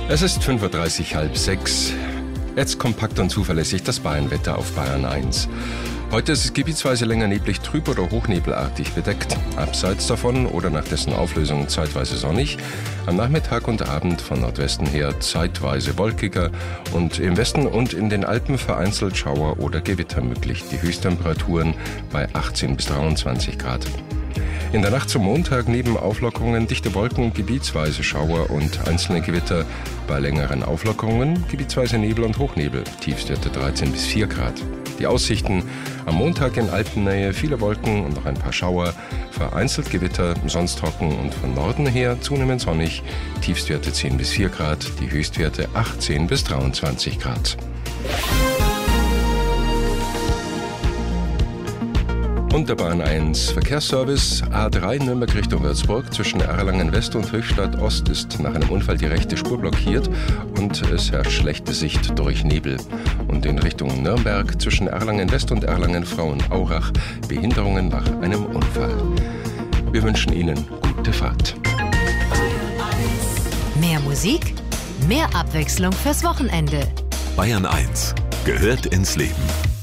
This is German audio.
Es ist 5:30 Uhr, halb sechs. Jetzt kompakt und zuverlässig das Bayernwetter auf Bayern 1. Heute ist es gebietsweise länger neblig trüb oder hochnebelartig bedeckt. Abseits davon oder nach dessen Auflösung zeitweise sonnig. Am Nachmittag und Abend von Nordwesten her zeitweise wolkiger und im Westen und in den Alpen vereinzelt Schauer oder Gewitter möglich. Die Höchsttemperaturen bei 18 bis 23 Grad. In der Nacht zum Montag neben Auflockerungen dichte Wolken, gebietsweise Schauer und einzelne Gewitter. Bei längeren Auflockerungen gebietsweise Nebel und Hochnebel, Tiefstwerte 13 bis 4 Grad. Die Aussichten: am Montag in Alpennähe viele Wolken und noch ein paar Schauer, vereinzelt Gewitter, sonst trocken und von Norden her zunehmend sonnig, Tiefstwerte 10 bis 4 Grad, die Höchstwerte 18 bis 23 Grad. Und der Bahn 1 Verkehrsservice. A3 Nürnberg Richtung Würzburg zwischen Erlangen West und Höchstadt Ost ist nach einem Unfall die rechte Spur blockiert und es herrscht schlechte Sicht durch Nebel. Und in Richtung Nürnberg zwischen Erlangen West und Erlangen Frauenaurach Behinderungen nach einem Unfall. Wir wünschen Ihnen gute Fahrt. Mehr Musik, mehr Abwechslung fürs Wochenende. Bayern 1 gehört ins Leben.